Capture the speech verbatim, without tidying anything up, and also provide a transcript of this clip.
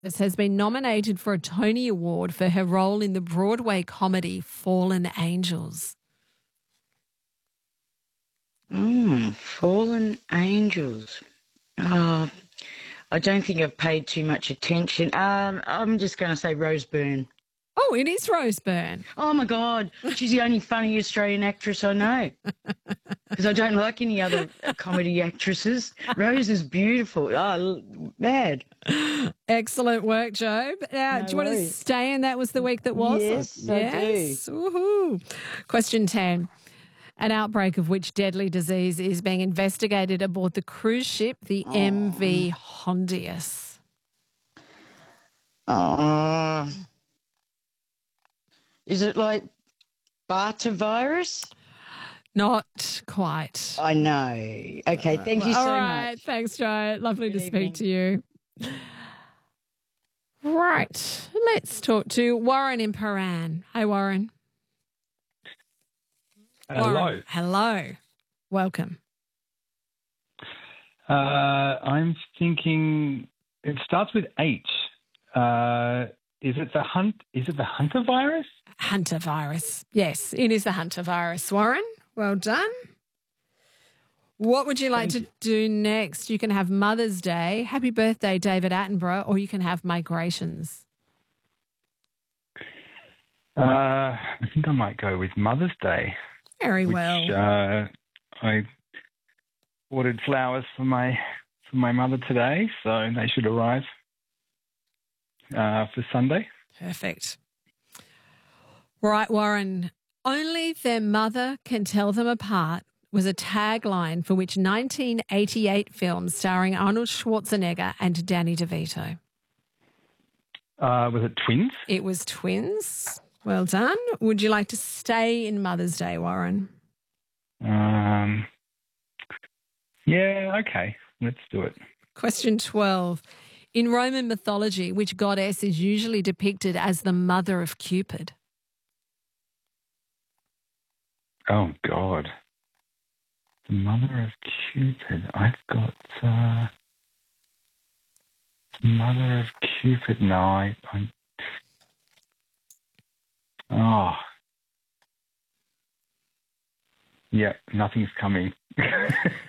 This has been nominated for a Tony Award for her role in the Broadway comedy Fallen Angels. Mm, Fallen Angels. Oh, I don't think I've paid too much attention. Um, I'm just going to say Rose Byrne. Oh, it is Rose Byrne. Oh, my God. She's the only funny Australian actress I know. Because I don't like any other comedy actresses. Rose is beautiful. Oh, mad. Excellent work, Job. Now, No do you want to worries. stay in That Was the Week That Was? Yes, I yes. do. Woohoo. Question ten. An outbreak of which deadly disease is being investigated aboard the cruise ship, the Oh. M V Hondius? Oh. Is it like Barter virus? Not quite. I know. Okay, thank you so All right. much. Thanks, Joe. Lovely Good to evening. speak to you. Right. Let's talk to Warren in Paran. Hey, Warren. Hello. Warren. Hello. Welcome. Uh, I'm thinking it starts with H. Uh, is it the hunt? Is it the Hunter virus? Hunter virus. Yes, it is the Hunter virus, Warren. Well done. What would you like Thank to do next? You can have Mother's Day, Happy Birthday, David Attenborough, or you can have Migrations. Uh, I think I might go with Mother's Day. Very which, well. Uh, I ordered flowers for my for my mother today, so they should arrive uh, for Sunday. Perfect. Right, Warren. Only their mother can tell them apart was a tagline for which nineteen eighty-eight film starring Arnold Schwarzenegger and Danny DeVito? Uh, was it Twins? It was Twins. Well done. Would you like to stay in Mother's Day, Warren? Um, yeah, okay. Let's do it. Question twelve. In Roman mythology, which goddess is usually depicted as the mother of Cupid? Oh, God. The mother of Cupid. I've got... Uh, the mother of Cupid. No, I... I oh. Yeah, nothing's coming.